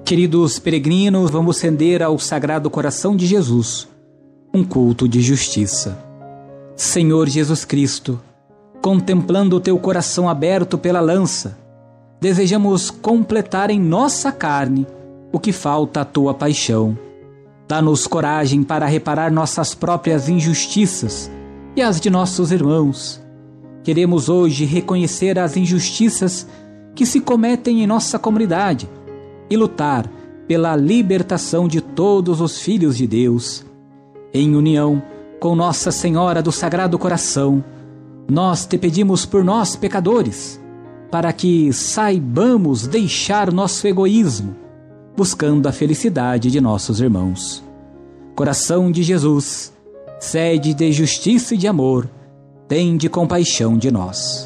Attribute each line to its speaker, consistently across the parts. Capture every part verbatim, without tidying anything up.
Speaker 1: Queridos peregrinos, vamos render ao Sagrado Coração de Jesus um culto de justiça. Senhor Jesus Cristo, contemplando o teu coração aberto pela lança, desejamos completar em nossa carne o que falta à tua paixão. Dá-nos coragem para reparar nossas próprias injustiças e as de nossos irmãos. Queremos hoje reconhecer as injustiças que se cometem em nossa comunidade e lutar pela libertação de todos os filhos de Deus. Em união com Nossa Senhora do Sagrado Coração, nós te pedimos por nós, pecadores, para que saibamos deixar nosso egoísmo, buscando a felicidade de nossos irmãos. Coração de Jesus, sede de justiça e de amor, tende compaixão de nós.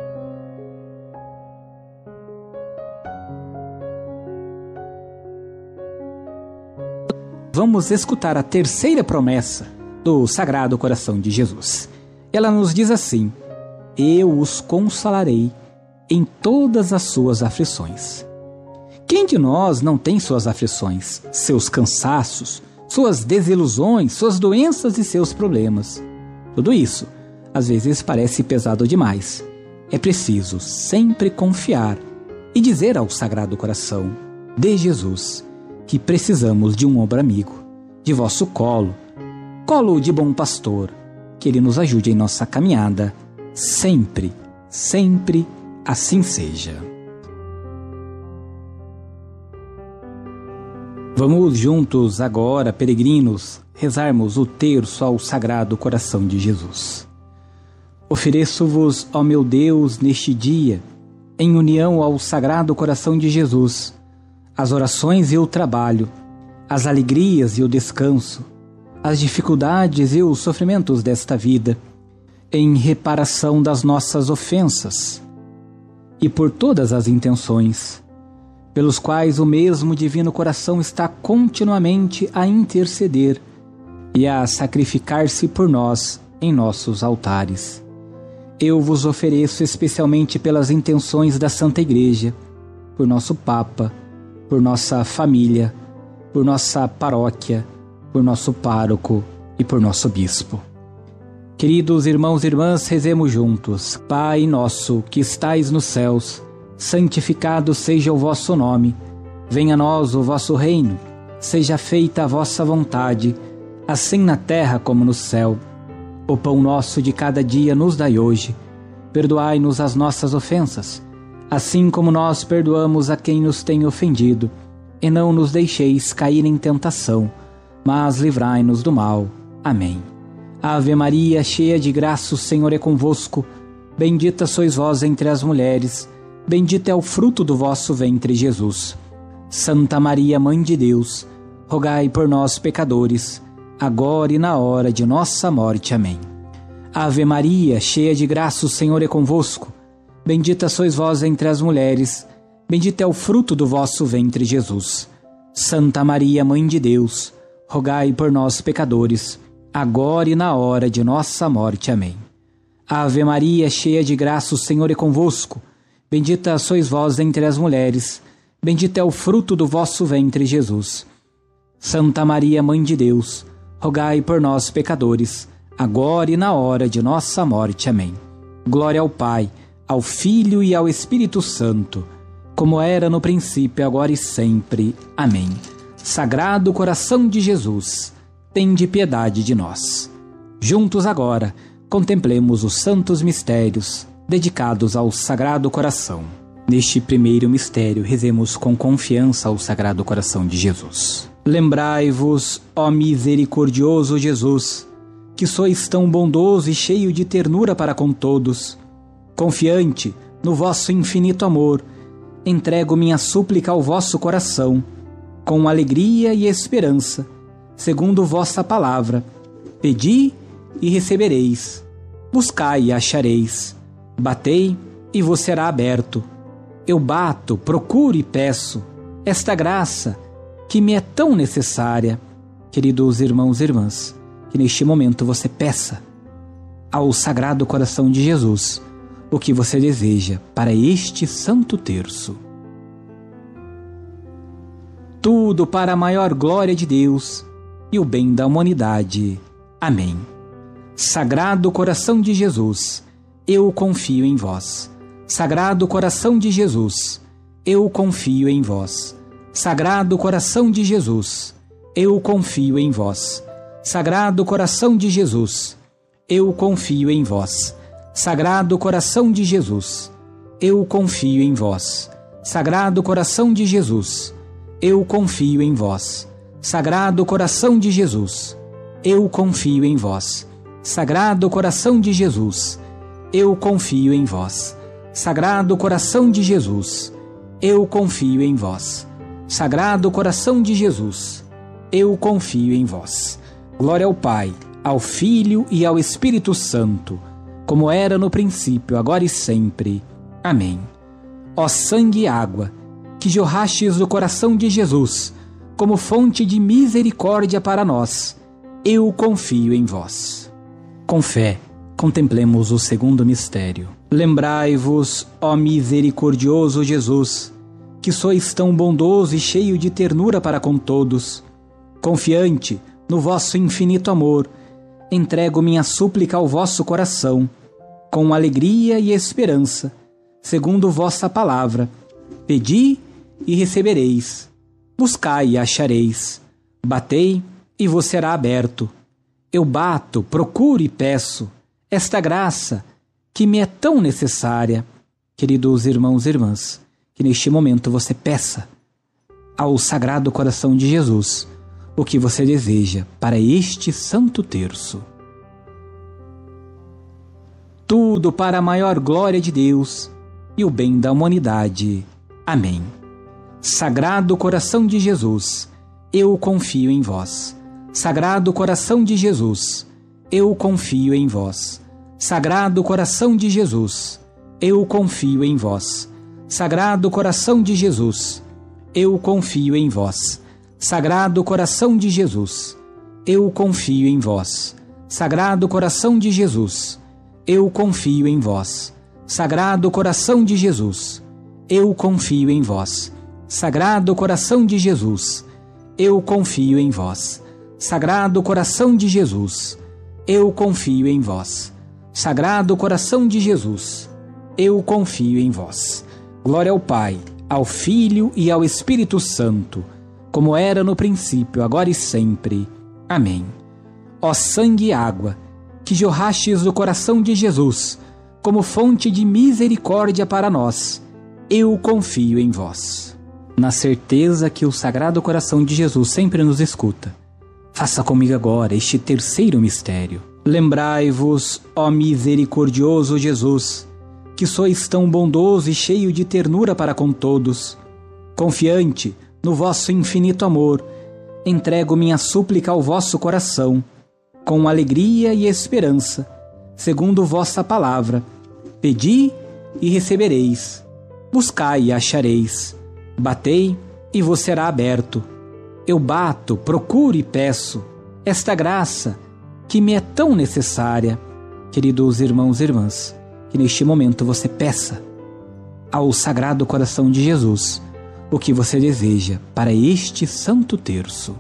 Speaker 1: Vamos escutar a terceira promessa do Sagrado Coração de Jesus. Ela nos diz assim: eu os consolarei em todas as suas aflições. Quem de nós não tem suas aflições, seus cansaços, suas desilusões, suas doenças e seus problemas? Tudo isso, às vezes, parece pesado demais. É preciso sempre confiar e dizer ao Sagrado Coração de Jesus que precisamos de um ombro amigo, de vosso colo, colo de bom pastor, que Ele nos ajude em nossa caminhada, sempre, sempre assim seja. Vamos juntos agora, peregrinos, rezarmos o terço ao Sagrado Coração de Jesus. Ofereço-vos, ó meu Deus, neste dia, em união ao Sagrado Coração de Jesus, as orações e o trabalho, as alegrias e o descanso, as dificuldades e os sofrimentos desta vida, em reparação das nossas ofensas, e por todas as intenções, pelos quais o mesmo Divino Coração está continuamente a interceder e a sacrificar-se por nós em nossos altares. Eu vos ofereço especialmente pelas intenções da Santa Igreja, por nosso Papa, por nossa família, por nossa paróquia, por nosso pároco e por nosso bispo. Queridos irmãos e irmãs, rezemos juntos. Pai nosso, que estais nos céus, santificado seja o vosso nome. Venha a nós o vosso reino. Seja feita a vossa vontade, assim na terra como no céu. O pão nosso de cada dia nos dai hoje. Perdoai-nos as nossas ofensas, assim como nós perdoamos a quem nos tem ofendido. E não nos deixeis cair em tentação, mas livrai-nos do mal. Amém. Ave Maria, cheia de graça, o Senhor é convosco. Bendita sois vós entre as mulheres, bendito é o fruto do vosso ventre, Jesus. Santa Maria, Mãe de Deus, rogai por nós, pecadores, agora e na hora de nossa morte. Amém. Ave Maria, cheia de graça, o Senhor é convosco. Bendita sois vós entre as mulheres, bendito é o fruto do vosso ventre, Jesus. Santa Maria, Mãe de Deus, rogai por nós, pecadores, agora e na hora de nossa morte. Amém. Ave Maria, cheia de graça, o Senhor é convosco. Bendita sois vós entre as mulheres, bendito é o fruto do vosso ventre, Jesus. Santa Maria, Mãe de Deus, rogai por nós, pecadores, agora e na hora de nossa morte. Amém. Glória ao Pai, ao Filho e ao Espírito Santo, como era no princípio, agora e sempre. Amém. Sagrado Coração de Jesus, tende piedade de nós. Juntos agora, contemplemos os santos mistérios dedicados ao Sagrado Coração. Neste primeiro mistério, rezemos com confiança ao Sagrado Coração de Jesus. Lembrai-vos, ó misericordioso Jesus, que sois tão bondoso e cheio de ternura para com todos. Confiante no vosso infinito amor, entrego minha súplica ao vosso coração, com alegria e esperança, segundo vossa palavra. Pedi e recebereis, buscai e achareis, batei e vos será aberto. Eu bato, procuro e peço esta graça que me é tão necessária. Queridos irmãos e irmãs, que neste momento você peça ao Sagrado Coração de Jesus o que você deseja para este Santo Terço. tudo para a maior glória de Deus e o bem da humanidade. Amém. Sagrado coração de Jesus, eu confio em vós. Sagrado coração de Jesus, eu confio em vós. Sagrado coração de Jesus, eu confio em vós. Sagrado coração de Jesus, eu confio em vós. Sagrado coração de Jesus, eu confio em vós. Sagrado coração de Jesus, eu confio em vós. Sagrado coração de Jesus, eu confio em vós. Sagrado coração de Jesus, eu confio em vós. Sagrado coração de Jesus, eu confio em vós. Sagrado coração de Jesus, eu confio em vós. Glória ao Pai, ao Filho e ao Espírito Santo, como era no princípio, agora e sempre. Amém. Ó sangue e água, que jorrastes do coração de Jesus, como fonte de misericórdia para nós, eu confio em vós. Com fé, contemplemos o segundo mistério. Lembrai-vos, ó misericordioso Jesus, que sois tão bondoso e cheio de ternura para com todos. Confiante no vosso infinito amor, entrego minha súplica ao vosso coração, com alegria e esperança, segundo vossa palavra. Pedi e recebereis, buscai e achareis, batei e vos será aberto. Eu bato, procuro e peço esta graça que me é tão necessária. Queridos irmãos e irmãs, que neste momento você peça ao Sagrado Coração de Jesus o que você deseja para este Santo Terço. Tudo para a maior glória de Deus e o bem da humanidade. Amém. Sagrado Coração de Jesus, eu confio em vós. Sagrado Coração de Jesus, eu confio em vós. Sagrado Coração de Jesus, eu confio em vós. Sagrado Coração de Jesus, eu confio em vós. Sagrado Coração de Jesus, eu confio em vós. Sagrado Coração de Jesus, eu confio em vós. Sagrado Coração de Jesus, eu confio em vós. Sagrado Coração de Jesus, eu confio em vós. Sagrado Coração de Jesus, eu confio em vós. Sagrado Coração de Jesus, eu confio em vós. Glória ao Pai, ao Filho e ao Espírito Santo, como era no princípio, agora e sempre. Amém. Ó sangue e água, que jorrastes do coração de Jesus, como fonte de misericórdia para nós, eu confio em vós. Na certeza que o Sagrado Coração de Jesus sempre nos escuta, faça comigo agora este terceiro mistério. Lembrai-vos, ó misericordioso Jesus, que sois tão bondoso e cheio de ternura para com todos. Confiante no vosso infinito amor, entrego minha súplica ao vosso coração, com alegria e esperança, segundo vossa palavra. Pedi e recebereis, buscai e achareis, batei e vos será aberto. Eu bato, procuro e peço esta graça que me é tão necessária. Queridos irmãos e irmãs, que neste momento você peça ao Sagrado Coração de Jesus o que você deseja para este Santo Terço.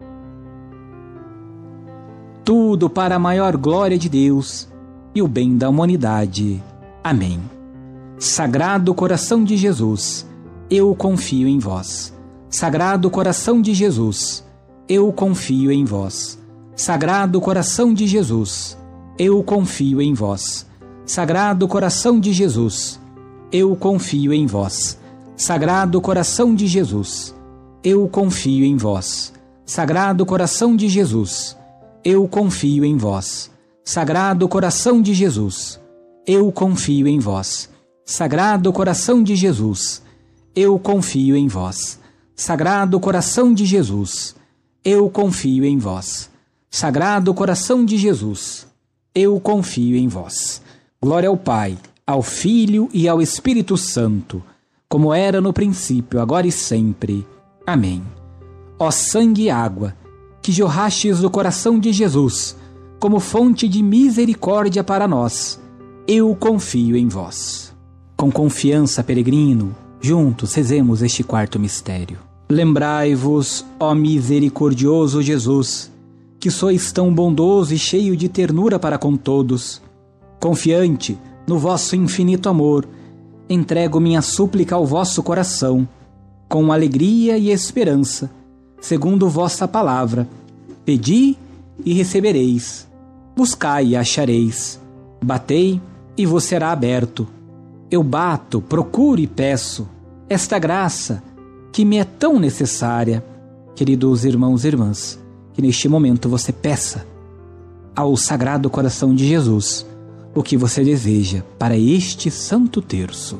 Speaker 1: Tudo para a maior glória de Deus e o bem da humanidade. Amém. Sagrado Coração de Jesus, eu confio em vós. Sagrado Coração de Jesus, eu confio em vós. Sagrado Coração de Jesus, eu confio em vós. Sagrado Coração de Jesus, eu confio em vós. Sagrado Coração de Jesus, eu confio em vós. Sagrado Coração de Jesus, eu confio em vós. Sagrado Coração de Jesus, eu confio em vós. Sagrado Coração de Jesus, eu confio em vós. Sagrado Coração de Jesus, eu confio em vós. Sagrado Coração de Jesus, eu confio em vós. Glória ao Pai, ao Filho e ao Espírito Santo, como era no princípio, agora e sempre. Amém. Ó sangue e água, que jorrastes do coração de Jesus, como fonte de misericórdia para nós, eu confio em vós. Com confiança, peregrino, juntos rezemos este quarto mistério. Lembrai-vos, ó misericordioso Jesus, que sois tão bondoso e cheio de ternura para com todos. Confiante no vosso infinito amor, entrego minha súplica ao vosso coração, com alegria e esperança, segundo vossa palavra. Pedi e recebereis, buscai e achareis, batei e vos será aberto. Eu bato, procuro e peço esta graça que me é tão necessária. Queridos irmãos e irmãs, que neste momento você peça ao Sagrado Coração de Jesus o que você deseja para este Santo Terço.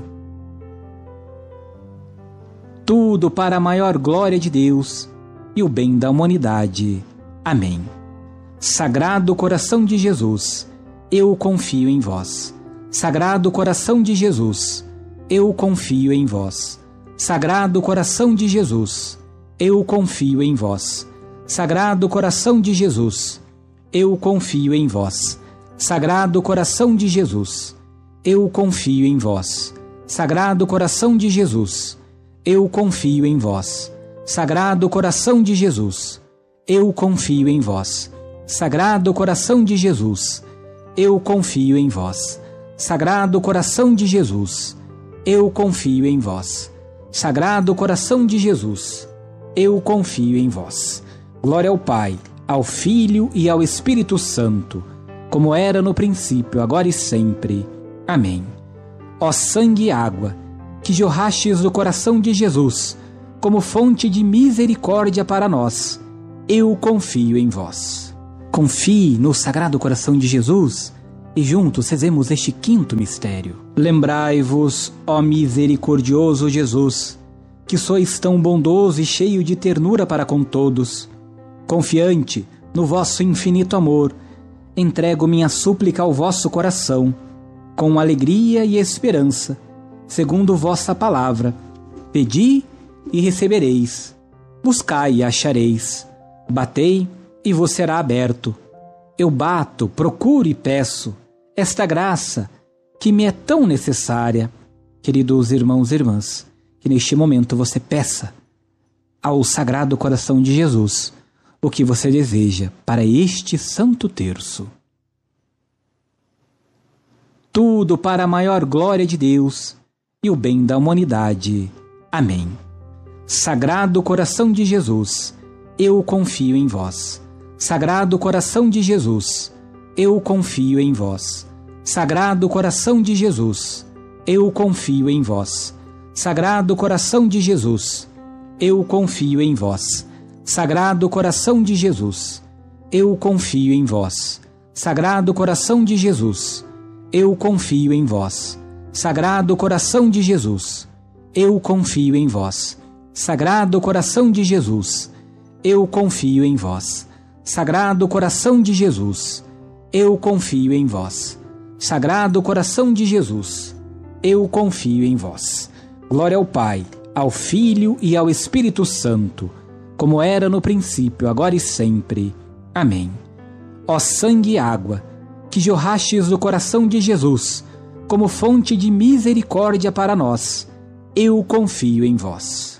Speaker 1: Tudo para a maior glória de Deus e o bem da humanidade. Amém. Sagrado Coração de Jesus, eu confio em vós. Sagrado Coração de Jesus, eu confio em vós. Sagrado Coração de Jesus, eu confio em vós. Sagrado Coração de Jesus, eu confio em vós. Sagrado Coração de Jesus, eu confio em vós. Sagrado Coração de Jesus, eu confio em vós. Sagrado Coração de Jesus, eu confio em vós. Sagrado Coração de Jesus, eu confio em vós. Sagrado Coração de Jesus, eu confio em vós. Sagrado Coração de Jesus, eu confio em vós. Glória ao Pai, ao Filho e ao Espírito Santo, como era no princípio, agora e sempre. Amém. Ó sangue e água, que jorrastes do coração de Jesus, como fonte de misericórdia para nós, eu confio em vós. Confie no Sagrado Coração de Jesus e juntos rezemos este quinto mistério. Lembrai-vos, ó misericordioso Jesus, que sois tão bondoso e cheio de ternura para com todos. Confiante no vosso infinito amor, entrego minha súplica ao vosso coração, com alegria e esperança, segundo vossa palavra. Pedi e recebereis, buscai e achareis, batei e vos será aberto. Eu bato, procuro e peço esta graça que me é tão necessária. Queridos irmãos e irmãs, que neste momento você peça ao Sagrado Coração de Jesus o que você deseja para este Santo Terço. Tudo para a maior glória de Deus e o bem da humanidade. Amém. Sagrado Coração de Jesus, eu confio em vós. Sagrado Coração de Jesus, eu confio em vós. Sagrado Coração de Jesus, eu confio em vós. Sagrado Coração de Jesus, eu confio em vós. Sagrado Coração de Jesus, eu confio em vós. Sagrado Coração de Jesus, eu confio em vós. Sagrado Coração de Jesus, eu confio em vós. Sagrado Coração de Jesus, eu confio em vós. Sagrado Coração de Jesus, eu confio em vós. Sagrado Coração de Jesus, eu confio em vós. Glória ao Pai, ao Filho e ao Espírito Santo, como era no princípio, agora e sempre. Amém. Ó sangue e água, que jorrastes do coração de Jesus, como fonte de misericórdia para nós, eu confio em vós.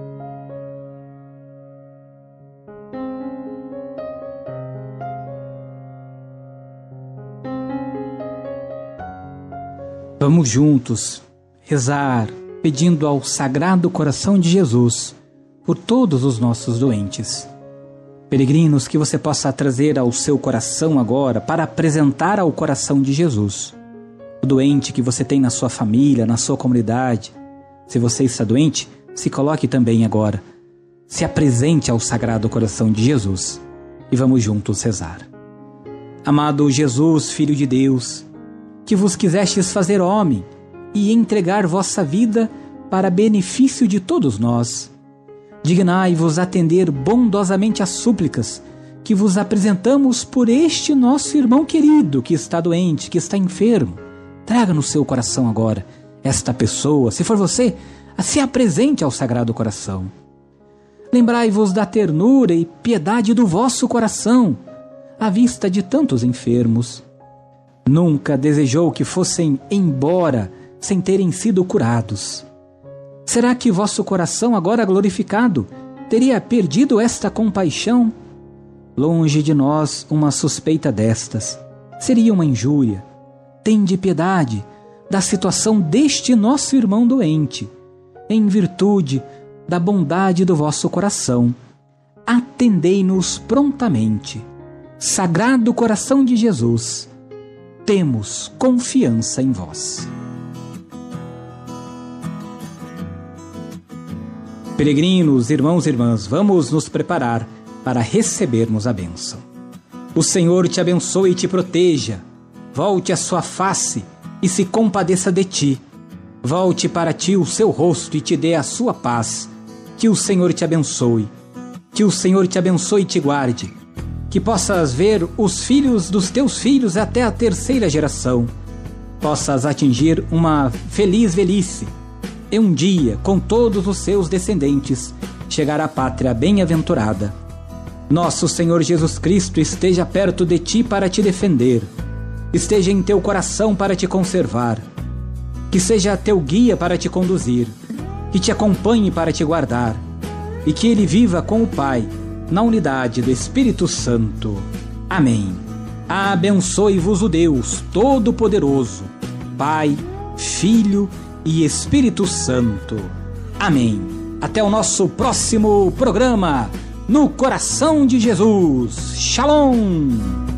Speaker 1: Vamos juntos rezar, pedindo ao Sagrado Coração de Jesus por todos os nossos doentes. Peregrinos, que você possa trazer ao seu coração agora para apresentar ao coração de Jesus o doente que você tem na sua família, na sua comunidade. Se você está doente, se coloque também agora. Se apresente ao Sagrado Coração de Jesus e vamos juntos rezar. Amado Jesus, Filho de Deus, que vos quisestes fazer homem e entregar vossa vida para benefício de todos nós, dignai-vos atender bondosamente às súplicas que vos apresentamos por este nosso irmão querido que está doente, que está enfermo. Traga no seu coração agora esta pessoa, se for você, se apresente ao Sagrado Coração. Lembrai-vos da ternura e piedade do vosso coração à vista de tantos enfermos. Nunca desejou que fossem embora sem terem sido curados. Será que vosso coração, agora glorificado, teria perdido esta compaixão? Longe de nós uma suspeita destas. Seria uma injúria. Tende piedade da situação deste nosso irmão doente, em virtude da bondade do vosso coração. Atendei-nos prontamente. Sagrado coração de Jesus, temos confiança em vós. Peregrinos, irmãos e irmãs, vamos nos preparar para recebermos a bênção. O Senhor te abençoe e te proteja. Volte a sua face e se compadeça de ti. Volte para ti o seu rosto e te dê a sua paz. Que o Senhor te abençoe. Que o Senhor te abençoe e te guarde. Que possas ver os filhos dos teus filhos até a terceira geração. Possas atingir uma feliz velhice. E um dia, com todos os seus descendentes, chegar à pátria bem-aventurada. Nosso Senhor Jesus Cristo esteja perto de ti para te defender. Esteja em teu coração para te conservar. Que seja teu guia para te conduzir. Que te acompanhe para te guardar. E que ele viva com o Pai, na unidade do Espírito Santo. Amém. Abençoe-vos o Deus Todo-Poderoso, Pai, Filho e Espírito Santo. Amém. Até o nosso próximo programa, No Coração de Jesus. Shalom!